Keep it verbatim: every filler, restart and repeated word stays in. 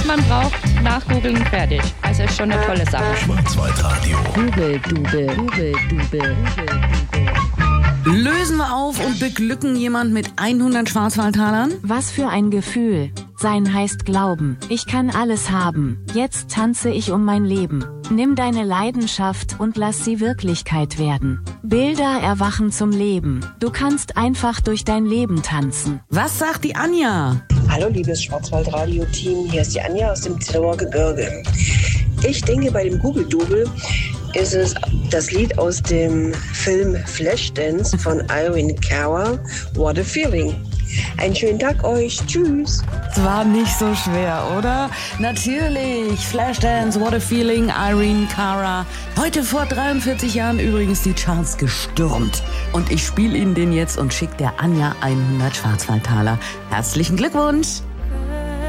was man braucht, nachgoogeln, fertig. Also ist schon eine tolle Sache. Schwarzwaldradio. Google, Dube, Google, Dube. Lösen wir auf und beglücken jemand mit hundert Schwarzwaldtalern? Was für ein Gefühl. Sein heißt Glauben. Ich kann alles haben. Jetzt tanze ich um mein Leben. Nimm deine Leidenschaft und lass sie Wirklichkeit werden. Bilder erwachen zum Leben. Du kannst einfach durch dein Leben tanzen. Was sagt die Anja? Hallo liebes Schwarzwaldradio-Team, hier ist die Anja aus dem Zillauer Gebirge. Ich denke, bei dem Google-Double ist es das Lied aus dem Film Flashdance von Irene Cara, What a Feeling. Einen schönen Tag euch, tschüss. Es war nicht so schwer, oder? Natürlich, Flashdance, What a Feeling, Irene Cara. Heute vor dreiundvierzig Jahren übrigens die Charts gestürmt. Und ich spiele Ihnen den jetzt und schicke der Anja hundert Schwarzwaldtaler. Herzlichen Glückwunsch!